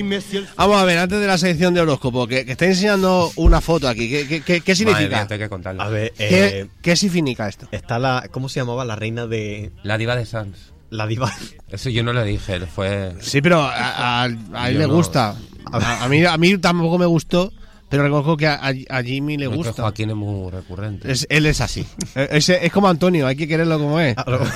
Vamos a ver, antes de la sección de horóscopo, que está enseñando una foto aquí. ¿Qué significa? Mía, tengo que contarlo. A ver, ¿Qué significa esto? está la... ¿Cómo se llamaba? La reina de... La diva de Sans. La diva... Eso yo no lo dije, fue... Sí, pero a él Yo le no. gusta. A mí tampoco me gustó, pero reconozco que a Jimmy le Porque gusta. Joaquín es muy recurrente. Él es así. Es como Antonio, hay que quererlo como es.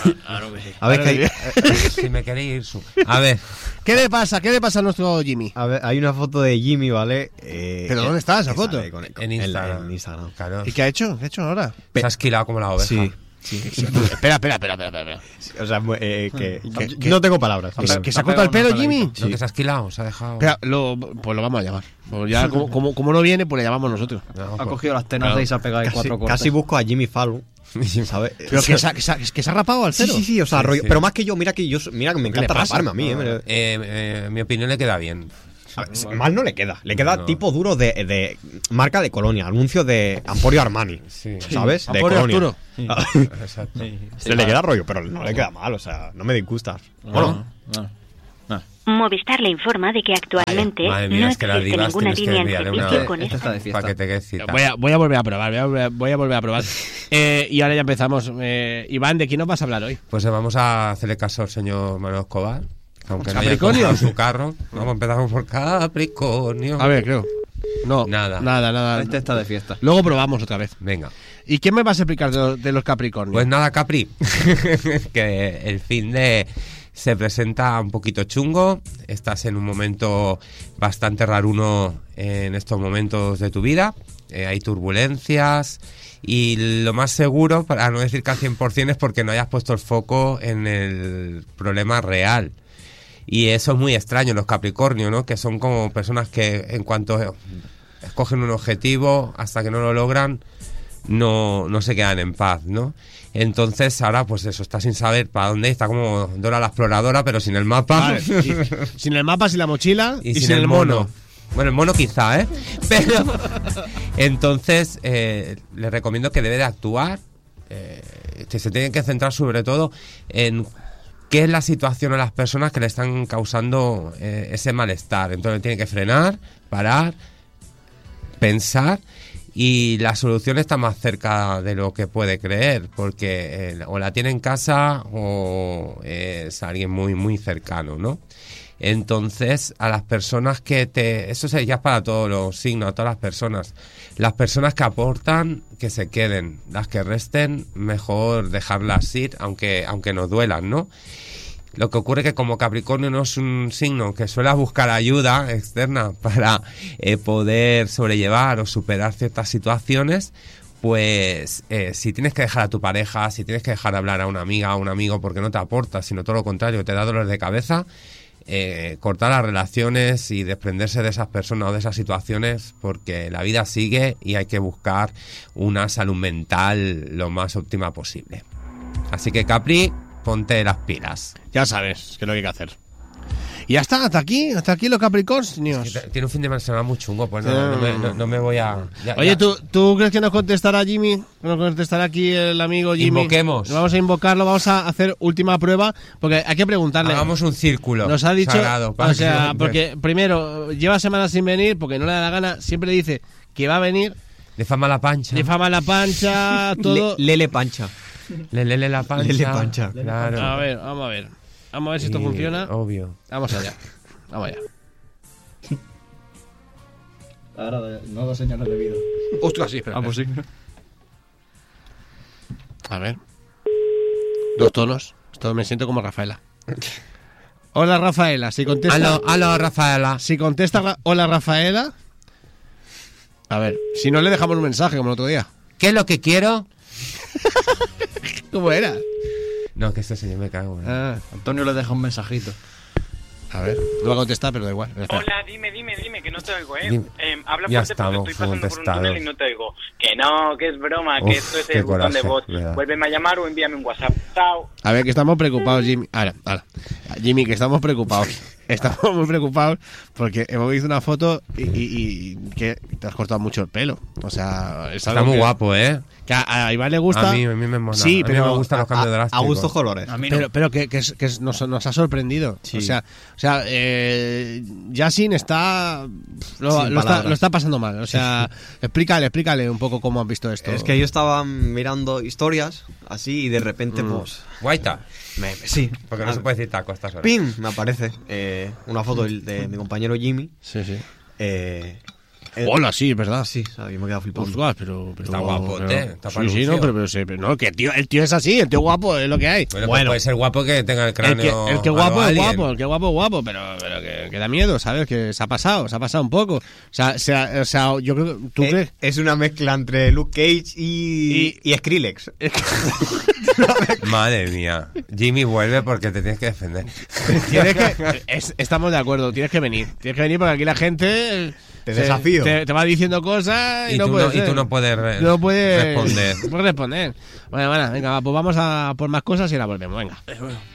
A ver, que hay... Si me queréis ir su... A ver, ¿Qué le pasa? ¿Qué le pasa a nuestro Jimmy? A ver, hay una foto de Jimmy, ¿vale? ¿Pero dónde está esa que foto? sale en Instagram. En Instagram. Claro. ¿Y qué ha hecho? ¿Qué ha hecho ahora? Se ha esquilado como la oveja. Sí. Espera. O sea, no tengo palabras. ¿Que se ha cortado el pelo, Jimmy? No, que se ha esquilado, se ha dejado... Espera, pues lo vamos a llamar. Pues ya, como no viene, pues le llamamos nosotros. No, Ha pues- cogido las tenazas y se ha pegado ahí 4 cortes. Casi busco a Jimmy Fallon, ¿sabes? Pero que se ha rapado al Sí, cero. sí, o sea, Sí, rollo, sí. pero más que yo, mira que me encanta pasa? raparme a mí, mi opinión le queda bien. A ver, mal no le queda No. tipo duro de marca de colonia, anuncio de Emporio Armani, Sí. ¿sabes? De Emporio colonia. Arturo. Exacto. Se le queda rollo, pero no le queda mal, o sea, no me disgusta. Bueno, Movistar le informa de que actualmente Madre mía, no es que las existe divas ninguna tienes que línea en enviarle una servicio vez. con Esta está de fiesta. Para que te quedes cita. Voy a volver a probar, voy a volver a probar. Y ahora ya empezamos. Iván, ¿de quién nos vas a hablar hoy? Pues vamos a hacerle caso al señor Manuel Escobar. Aunque no haya ¿Capricornio? comprado su carro. Vamos, empezamos por Capricornio. A ver, creo. No, Nada. nada. Este está de fiesta. Luego probamos otra vez. Venga. ¿Y qué me vas a explicar de los Capricornios? Pues nada, Capri. Que el fin de se presenta un poquito chungo. Estás en un momento bastante raruno en estos momentos de tu vida. Hay turbulencias. Y lo más seguro, para no decir que al 100%, es porque no hayas puesto el foco en el problema real. Y eso es muy extraño, los Capricornios, ¿no? Que son como personas que en cuanto escogen un objetivo, hasta que no lo logran, no se quedan en paz, ¿no? Entonces ahora pues eso, está sin saber para dónde, está como Dora la exploradora, pero sin el mapa. Vale, sin el mapa, sin la mochila y sin sin el mono. Bueno, el mono quizá, ¿eh? Pero entonces le recomiendo que debe de actuar, que se tiene que centrar sobre todo en qué es la situación a las personas que le están causando ese malestar. Entonces tiene que frenar, parar, pensar, y la solución está más cerca de lo que puede creer, porque o la tiene en casa o es alguien muy, muy cercano, ¿no? Entonces, a las personas eso ya es para todos los signos, a todas las personas que aportan, que se queden, las que resten, mejor dejarlas ir, aunque nos duelan, ¿no? Lo que ocurre es que como Capricornio no es un signo que suele buscar ayuda externa para poder sobrellevar o superar ciertas situaciones, pues si tienes que dejar a tu pareja, si tienes que dejar hablar a una amiga o a un amigo porque no te aporta, sino todo lo contrario, te da dolores de cabeza, cortar las relaciones y desprenderse de esas personas o de esas situaciones, porque la vida sigue y hay que buscar una salud mental lo más óptima posible. Así que Capri, ponte las pilas. Ya sabes qué es lo que hay que hacer. Y ya está, hasta aquí los Capricornios. Tiene un fin de semana muy chungo, pues no me voy a... Oye, ¿tú crees que nos contestará Jimmy? ¿Que nos contestará aquí el amigo Jimmy? Invoquemos. Vamos a invocarlo, vamos a hacer última prueba, porque hay que preguntarle. Hagamos un círculo. Nos ha dicho, sagrado, para o sea, que- porque primero, lleva semanas sin venir, porque no le da la gana, siempre dice que va a venir, Le fama la pancha. le fama la pancha, todo. Lele Pancha. Le la pancha. Lele pancha. Claro. A ver, vamos a ver. Vamos a ver si esto Y, funciona. Obvio. Vamos allá. Vamos allá. Ahora no da señales de vida. Ostras, sí, espera. Pues sí. A ver. 2 tonos. Esto me siento como Rafaela. Hola, Rafaela. Si contesta. Aló, Rafaela. Si contesta hola, Rafaela. A ver, si no le dejamos un mensaje como el otro día. ¿Qué es lo que quiero? ¿Cómo era? No, que este señor me cago. Ah, Antonio le deja un mensajito. a ver, no va a contestar, pero da igual. Espera. Hola, dime, que no te oigo, ¿eh? Dime. Habla Ya fuerte estamos, porque estoy pasando por un contestado. túnel y no te oigo. Que no, que es broma, que Uf, esto es qué el botón de coraje, voz. me da. Vuélveme a llamar o envíame un WhatsApp. Chao. A ver, que estamos preocupados, Jimmy. Ahora. Jimmy, que estamos preocupados. estamos muy preocupados porque hemos visto una foto y que te has cortado mucho el pelo. O sea, es algo Está muy que- guapo, ¿eh? Que a Iván le gusta. A mí me mola. Sí, a mí pero me gustan los cambios drásticos. A gustos colores. A mí no. Pero nos ha sorprendido. Sí. O sea, Yasin está Sin palabras. lo está pasando mal. O sea, explícale un poco cómo has visto esto. Es que yo estaba mirando historias así y de repente, pues. Guaita. Sí. Porque no se puede decir taco a estas horas. ¡Pim! Me aparece una foto de mi compañero Jimmy. Sí, sí. Hola, sí, es verdad. Sí, ¿sabes? Yo me he quedado flipando. Ostras, pero Está guapote, está sí, palucio. sí, no, pero no, que el tío es así, el tío guapo es lo que hay. Bueno, pues puede ser guapo que tenga el El cráneo. que guapo a lo es alien. guapo, el que guapo es guapo, pero que da miedo, ¿sabes? Que se ha pasado un poco. O sea, yo creo que tú crees. Es una mezcla entre Luke Cage y Skrillex. Madre mía. Jimmy, vuelve porque te tienes que defender. Tienes que, estamos de acuerdo, tienes que venir porque aquí la gente Te desafío. te va diciendo cosas y, Y no tú puedes no- y ser. tú no puedes no puedes responder. no puedes responder. Bueno, venga, pues vamos a por más cosas y ahora volvemos, venga.